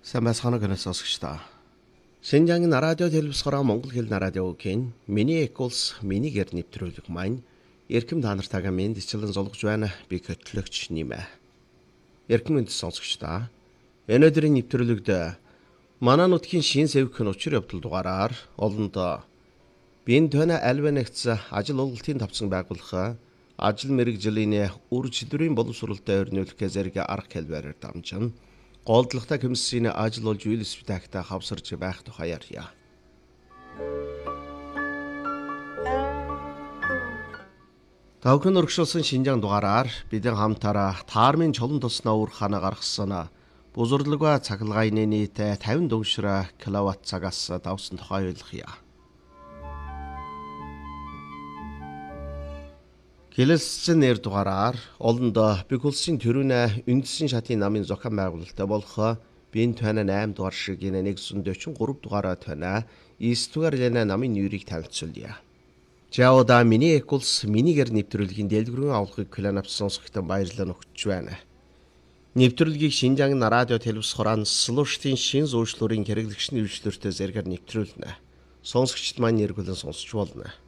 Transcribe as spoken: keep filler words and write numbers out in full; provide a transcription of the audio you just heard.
Сайн байцгаана уу сонсогчдоо. Шинжаангийн радио телевизээр Монгол хэлний радиогийн миний эколс минигээр нэвтрүүлэг маань эрхэм та нартайгаа мэнд ичлэн зулгаж байна. Би хөтлөгч нэмэ. Эрхэм мэнд сонсогчдоо. Энэ өдрийн нэвтрүүлэгт манай нутгийн шин сэвхэн учир явдал дугаараар олондоо бин төнө альва нэгц ажил олголтын тавцан байгуулах ажил мэргэжлийн үр чөлбөрийн боловсролтой өрнүүлэх зэрэг арга хэлбэрээр дамжин голдлогтой комиссийн ажил болж үйл спектакта хавсарч байх тухай ярья. Тавхан өргөшүүлсэн шинжаан дугаараар бидэн хамтараа таармын чолон туснаа үр хана гаргасан бузурлага цахилгааны нийт тавин дөнгөшрө киловатт цагаас давсан тухай ойлгоё. Хэлэлцсэн нэр дугаараар олондоо бикулсын төрүнэ үндсэн шатын намын зохион байгуулалттай болох бин төнө восемь дугаар шигийн нэгдүгээр дөрвөн дугаараа төнө эсдүгээр лэнэ намын нэрийг танилцуулъя. Жаода миний эколс минигээр нэвтрүүлгийн дэлгэрэн авахыг планавч сонсогчдод баярлалаа өгч байна. Нэвтрүүлгийг Шинжаангийн радио телевизээр слуштын шин зөөчлөрийн хэрэглэгчний хвшлэртэй зэрэгээр нэвтрүүлнэ. Сонсогчд маань нэргүүлэн сонсч болно.